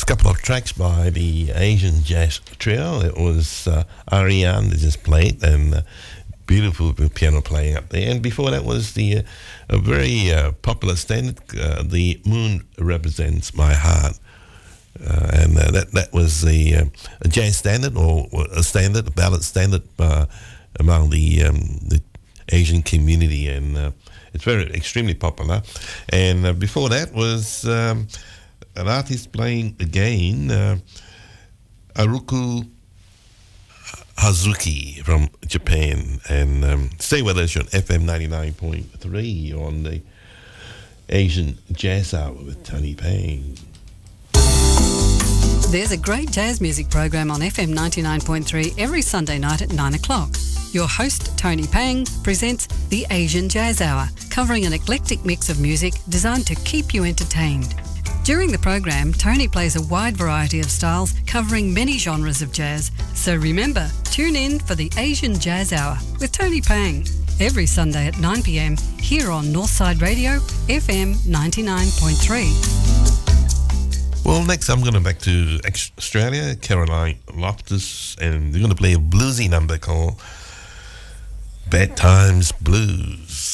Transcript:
couple of tracks by the Asian Jazz Trio. It was Ariane that just played, and beautiful piano playing up there. And before that was a very popular standard, The Moon Represents My Heart. And that was a jazz standard, or a ballad standard among the Asian community, and it's extremely popular. And before that was an artist playing again, Haruko Hazuki from Japan. And stay with us on FM 99.3 on the Asian Jazz Hour with Tony Pang. There's a great jazz music program on FM 99.3 every Sunday night at 9 o'clock. Your host, Tony Pang, presents the Asian Jazz Hour, covering an eclectic mix of music designed to keep you entertained. During the program, Tony plays a wide variety of styles covering many genres of jazz. So remember, tune in for the Asian Jazz Hour with Tony Pang every Sunday at 9 p.m. here on Northside Radio, FM 99.3. Well, next I'm going back to Australia, Caroline Loftus, and they're going to play a bluesy number called Bad Times Blues.